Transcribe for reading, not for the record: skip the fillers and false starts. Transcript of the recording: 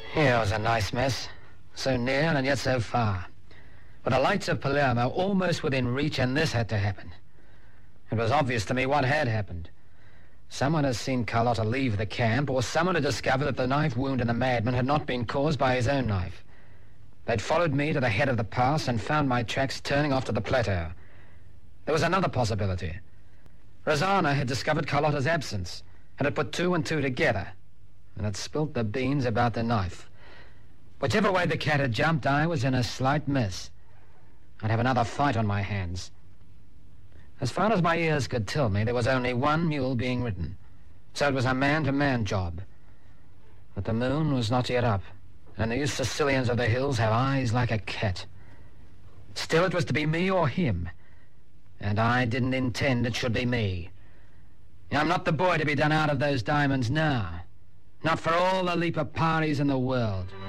Here was a nice mess. So near and yet so far. With the lights of Palermo almost within reach, and this had to happen. It was obvious to me what had happened. Someone had seen Carlotta leave the camp, or someone had discovered that the knife wound in the madman had not been caused by his own knife. They'd followed me to the head of the pass and found my tracks turning off to the plateau. There was another possibility. Rosanna had discovered Carlotta's absence and had put two and two together and had spilt the beans about the knife. Whichever way the cat had jumped, I was in a slight mess. I'd have another fight on my hands. As far as my ears could tell me, there was only one mule being ridden, so it was a man-to-man job. But the moon was not yet up, and these Sicilians of the hills have eyes like a cat. Still, it was to be me or him, and I didn't intend it should be me. I'm not the boy to be done out of those diamonds now. Not for all the Lipaparis in the world.